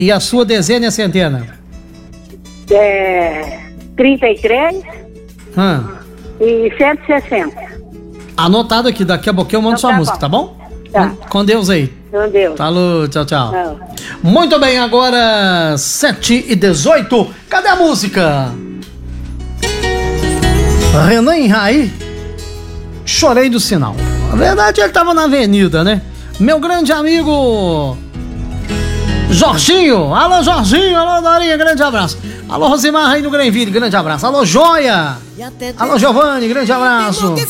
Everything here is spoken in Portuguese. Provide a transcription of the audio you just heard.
E a sua dezena, centena? 33 e 160. Anotado aqui, daqui a pouquinho eu mando sua música, tá bom? Tá. Com Deus aí. Com Deus. Falou, tchau, tchau. Não. Muito bem, agora 7h18. Cadê a música? Renan e Raí, Chorei do Sinal. Na verdade, ele tava na avenida, né? Meu grande amigo Jorginho. Alô, Jorginho. Alô, Dorinha, grande abraço. Alô, Rosimar aí no Grenville, grande abraço. Alô, Joia. Alô, Giovanni, grande abraço.